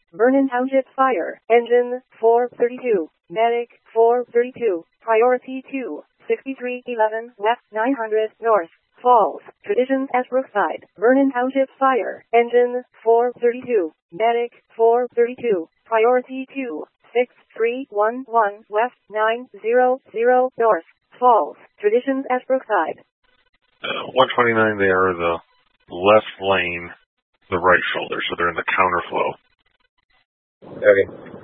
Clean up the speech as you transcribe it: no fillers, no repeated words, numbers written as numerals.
Vernon Township Fire. Engine 432. Medic 432. Priority 2. 6311 West 900 North. Falls. Traditions at Brookside. Vernon Township Fire. Engine 432. Medic 432. Priority 2. 6311 West 900 North. Falls. Traditions at Brookside. 129, they are the left lane, the right shoulder, so they're in the counterflow. Okay.